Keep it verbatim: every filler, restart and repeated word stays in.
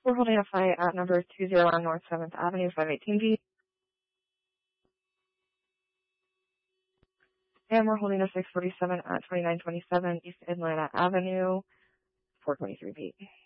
We're holding a fight at number two oh one North seventh Avenue, five eighteen feet. And we're holding a six forty-seven at twenty-nine twenty-seven East Atlanta Avenue, four twenty-three feet.